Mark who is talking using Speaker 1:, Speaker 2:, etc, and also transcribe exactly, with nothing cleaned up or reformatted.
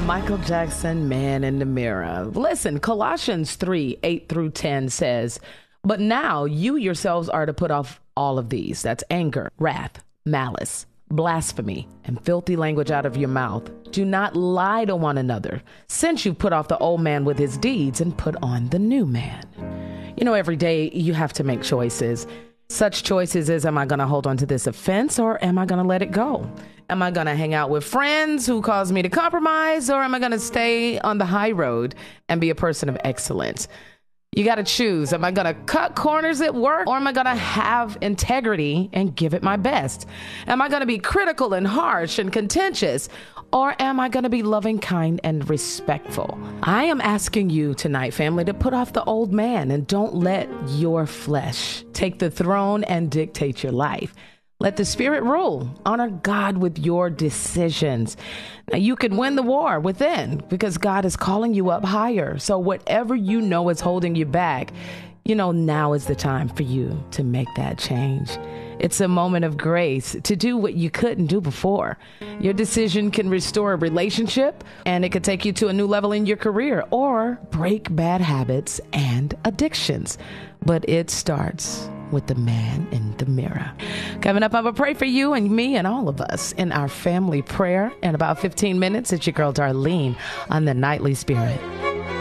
Speaker 1: Michael Jackson, Man in the Mirror. Listen, Colossians three, eight through ten says, but now you yourselves are to put off all of these. That's anger, wrath, malice, blasphemy, and filthy language out of your mouth. Do not lie to one another, since you've put off the old man with his deeds and put on the new man. You know, every day you have to make choices. Such choices as, am I going to hold on to this offense or am I going to let it go? Am I going to hang out with friends who cause me to compromise, or am I going to stay on the high road and be a person of excellence? You got to choose. Am I going to cut corners at work, or am I going to have integrity and give it my best? Am I going to be critical and harsh and contentious, or am I going to be loving, kind, and respectful? I am asking you tonight, family, to put off the old man and don't let your flesh take the throne and dictate your life. Let the Spirit rule. Honor God with your decisions. Now, you can win the war within because God is calling you up higher. So whatever you know is holding you back, you know, now is the time for you to make that change. It's a moment of grace to do what you couldn't do before. Your decision can restore a relationship, and it could take you to a new level in your career or break bad habits and addictions. But it starts with the man in the mirror. Coming up, I will pray for you and me and all of us in our family prayer in about fifteen minutes. It's your girl Darlene on the Nightly Spirit.